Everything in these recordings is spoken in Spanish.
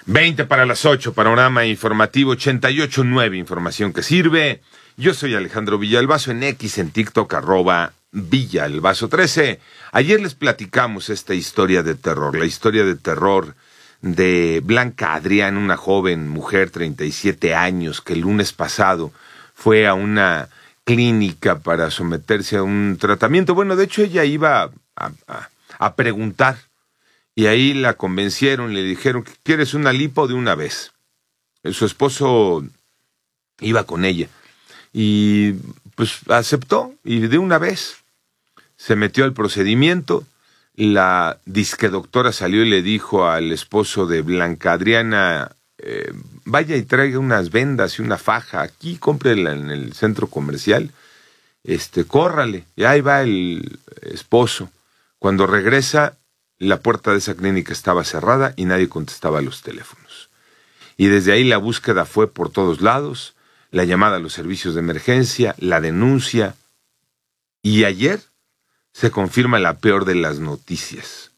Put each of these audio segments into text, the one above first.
20 para las 8, panorama informativo 88.9, información que sirve. Yo soy Alejandro Villalbazo en X, en TikTok, @Villalbazo13. Ayer les platicamos esta historia de terror, la historia de terror de Blanca Adrián, una joven mujer, 37 años, que el lunes pasado fue a una clínica para someterse a un tratamiento. Bueno, de hecho ella iba a preguntar. Y ahí la convencieron, le dijeron que quieres una lipo de una vez. Su esposo iba con ella y pues aceptó y de una vez se metió al procedimiento. La disque doctora salió y le dijo al esposo de Blanca Adriana, vaya y traiga unas vendas y una faja, aquí cómprela en el centro comercial, córrale. Y ahí va el esposo. Cuando regresa, la puerta de esa clínica estaba cerrada y nadie contestaba a los teléfonos. Y desde ahí la búsqueda fue por todos lados, la llamada a los servicios de emergencia, la denuncia. Y ayer se confirma la peor de las noticias.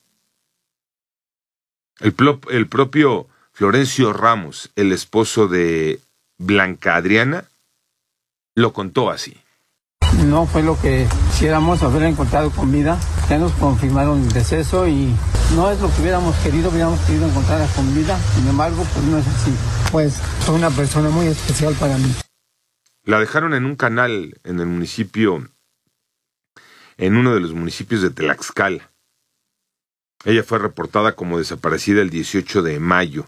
El propio Florencio Ramos, el esposo de Blanca Adriana, lo contó así. No fue lo que quisiéramos, haber encontrado con vida. Ya nos confirmaron el deceso y no es lo que hubiéramos querido encontrarla con vida. Sin embargo, pues no es así. Pues fue una persona muy especial para mí. La dejaron en un canal en el municipio, en uno de los municipios de Tlaxcala. Ella fue reportada como desaparecida el 18 de mayo.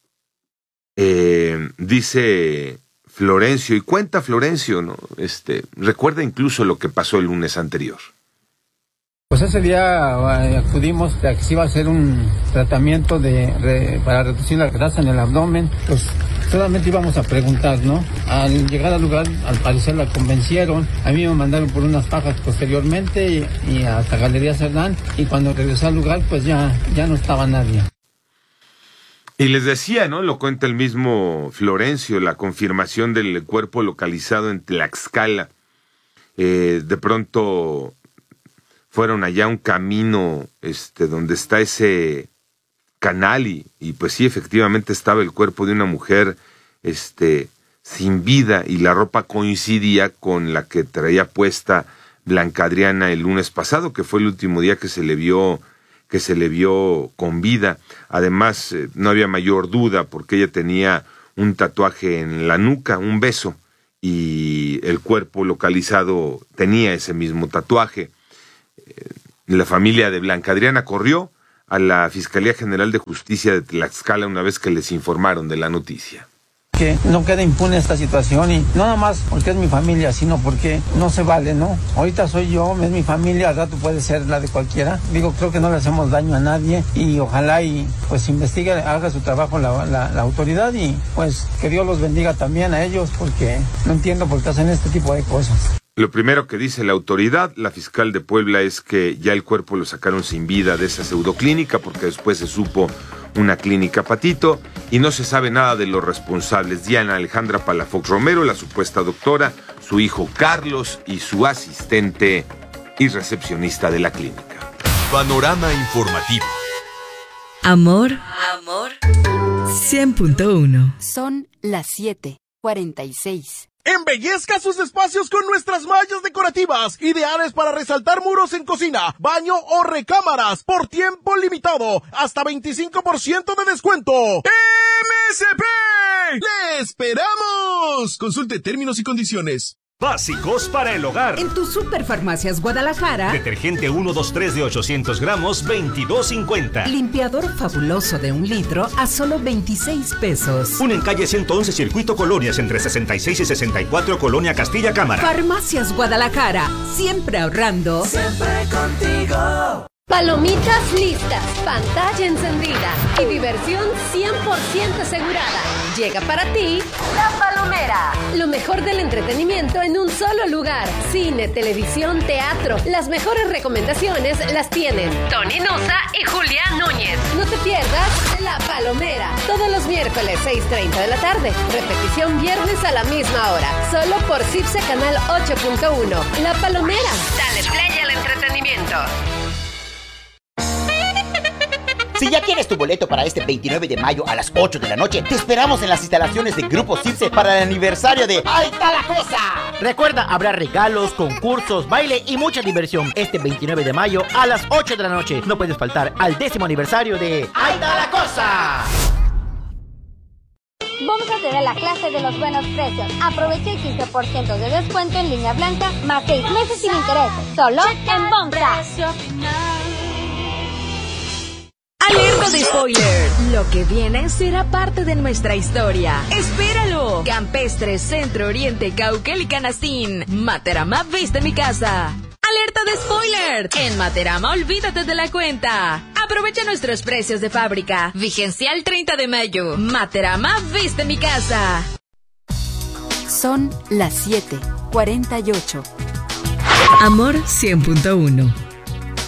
Dice Florencio, y cuenta Florencio, ¿no? Recuerda incluso lo que pasó el lunes anterior. Pues ese día acudimos a que se iba a hacer un tratamiento para reducir la grasa en el abdomen. Pues solamente íbamos a preguntar, ¿no? Al llegar al lugar, al parecer la convencieron. A mí me mandaron por unas fajas posteriormente y hasta Galería Cerdán. Y cuando regresé al lugar, pues ya no estaba nadie. Y les decía, ¿no? Lo cuenta el mismo Florencio, la confirmación del cuerpo localizado en Tlaxcala. De pronto fueron allá a un camino donde está ese canal y pues sí, efectivamente estaba el cuerpo de una mujer sin vida y la ropa coincidía con la que traía puesta Blanca Adriana el lunes pasado, que fue el último día que se le vio con vida. Además, no había mayor duda porque ella tenía un tatuaje en la nuca, un beso, y el cuerpo localizado tenía ese mismo tatuaje. La familia de Blanca Adriana corrió a la Fiscalía General de Justicia de Tlaxcala una vez que les informaron de la noticia. Que no quede impune esta situación y no nada más porque es mi familia, sino porque no se vale, ¿no? Ahorita soy yo, es mi familia, al rato puede ser la de cualquiera. Creo que no le hacemos daño a nadie y ojalá y pues investigue, haga su trabajo la autoridad y pues que Dios los bendiga también a ellos porque no entiendo por qué hacen este tipo de cosas. Lo primero que dice la autoridad, la fiscal de Puebla, es que ya el cuerpo lo sacaron sin vida de esa pseudoclínica porque después se supo una clínica patito y no se sabe nada de los responsables. Diana Alejandra Palafox Romero, la supuesta doctora, su hijo Carlos y su asistente y recepcionista de la clínica. Panorama informativo. Amor 100.1. Son las 7:46. Embellezca sus espacios con nuestras mallas decorativas, ideales para resaltar muros en cocina, baño o recámaras, por tiempo limitado, hasta 25% de descuento. ¡MSP! ¡Le esperamos! Consulte términos y condiciones. Básicos para el hogar. En tu Superfarmacias Guadalajara. Detergente 123 de 800 gramos, $22.50. Limpiador fabuloso de 1 litro a solo $26. Un en calle 111 Circuito Colonias entre 66 y 64 Colonia Castilla Cámara. Farmacias Guadalajara. Siempre ahorrando. Siempre contigo. Palomitas listas, pantalla encendida y diversión 100% asegurada. Llega para ti La Palomera. Lo mejor del entretenimiento en un solo lugar. Cine, televisión, teatro. Las mejores recomendaciones las tienen Tony Nusa y Julián Núñez. No te pierdas La Palomera. Todos los miércoles 6:30 de la tarde. Repetición viernes a la misma hora. Solo por CIPSE Canal 8.1. La Palomera. Dale play al entretenimiento. Si ya tienes tu boleto para este 29 de mayo a las 8 de la noche, te esperamos en las instalaciones de Grupo Circe para el aniversario de ¡Ahí está la cosa! Recuerda, habrá regalos, concursos, baile y mucha diversión este 29 de mayo a las 8 de la noche. No puedes faltar al 10º aniversario de ¡Ahí está la cosa! Vamos a tener la clase de los buenos precios. Aprovecha el 15% de descuento en línea blanca más 6 meses sin intereses. Solo en Bomsa. Alerta de spoiler. Lo que viene será parte de nuestra historia. ¡Espéralo! Campestre, Centro, Oriente, Cauquel y Canastín. Materama viste mi casa. ¡Alerta de spoiler! En Materama olvídate de la cuenta. Aprovecha nuestros precios de fábrica. Vigencia el 30 de mayo. Materama viste mi casa. Son las 7:48. Amor 100.1